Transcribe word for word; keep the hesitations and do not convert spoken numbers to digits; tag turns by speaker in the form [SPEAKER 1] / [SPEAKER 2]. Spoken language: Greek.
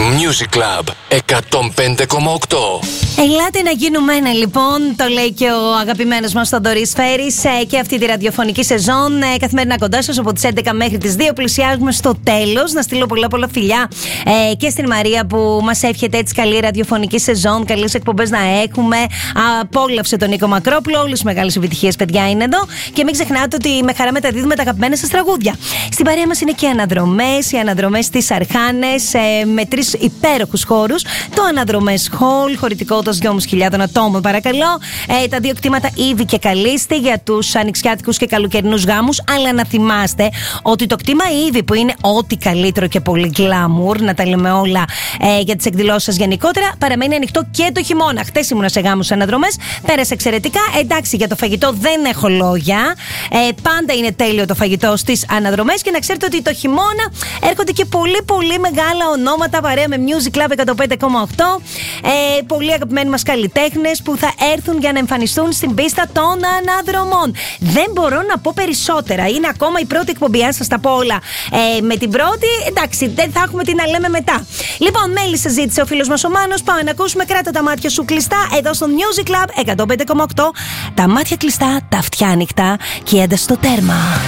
[SPEAKER 1] Music Club εκατόν πέντε κόμμα οκτώ.
[SPEAKER 2] Ελάτε να γίνουμε ένα, λοιπόν, το λέει και ο αγαπημένος μας Θοδωρής Φέρης, ε, και αυτή τη ραδιοφωνική σεζόν, ε, καθημερινά κοντά σας από τις έντεκα μέχρι τις δύο. Πλησιάζουμε στο τέλος. Να στείλω πολλά πολλά φιλιά ε, και στην Μαρία που μας εύχεται έτσι καλή ραδιοφωνική σεζόν, καλές εκπομπές να έχουμε. Απόλαυσε τον Νίκο Μακρόπουλο, όλες τις μεγάλες επιτυχίες, παιδιά, είναι εδώ. Και μην ξεχνάτε ότι με χαρά μεταδίδουμε τα αγαπημένα σας τραγούδια. Στην παρέα μας είναι και αναδρομές, οι αναδρομές στις Αρχάνες, ε, με τρεις υπέροχους χώρους. Το Αναδρομές Hall, χωρητικότητας δυόμισι χιλιάδες ατόμων, παρακαλώ. Ε, τα δύο κτήματα Ήβη και Καλίστη για τους ανοιξιάτικους και καλοκαιρινούς γάμους. Αλλά να θυμάστε ότι το κτήμα Ήβη, που είναι ό,τι καλύτερο και πολύ glamour, να τα λέμε όλα ε, για τις εκδηλώσεις σας γενικότερα, παραμένει ανοιχτό και το χειμώνα. Χτες ήμουνα σε γάμους αναδρομές, πέρασε εξαιρετικά. Εντάξει, για το φαγητό δεν έχω λόγια. Ε, πάντα είναι τέλειο το φαγητό στις αναδρομές. Και να ξέρετε ότι το χειμώνα έρχονται και πολύ πολύ μεγάλα ονόματα παρέα με Music Club εκατόν πέντε κόμμα οκτώ. Ε, πολύ αγαπημένοι μας καλλιτέχνες που θα έρθουν για να εμφανιστούν στην πίστα των αναδρομών. Δεν μπορώ να πω περισσότερα. Είναι ακόμα η πρώτη εκπομπή, αν σας τα πω όλα ε, με την πρώτη. Εντάξει, δεν θα έχουμε τι να λέμε μετά. Λοιπόν, μέλη σας ζήτησε ο φίλος μας ο Μάνος. Πάμε να ακούσουμε. Κράτα τα μάτια σου κλειστά εδώ στο Music Club εκατόν πέντε κόμμα οκτώ. Τα μάτια κλειστά, τα αυτιά ανοιχτά και έντε στο τέρμα.